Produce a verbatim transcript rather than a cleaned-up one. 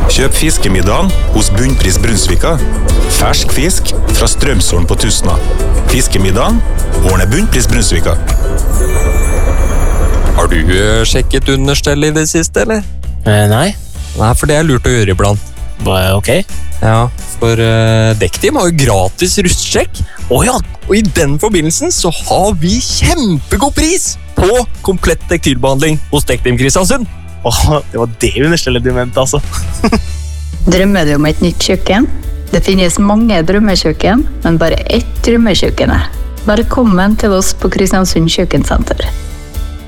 Kjøp fiskemiddagen hos Bunnpris Brunsvika. Fersk fisk fra Strømsålen på Tusna. Fiskemiddagen ordner Bunnpris Brunsvika. Har du uh, sjekket understell i det siste, eller? Eh, nei. Nei, for det er lurt å gjøre iblant. Bare ok. Ja, for uh, Dektim har jo gratis rustsjekk. Åja, og i den forbindelsen så har vi kjempegod pris på komplett tektilbehandling hos Dektim Kristiansund. Åh, det var det understellet du mente, altså. Drømmer du om et nytt kjøkken? Det finnes mange drømmekjøkken, men bare ett drømmekjøkken er. Velkommen til oss på Kristiansund Kjøkkensenter.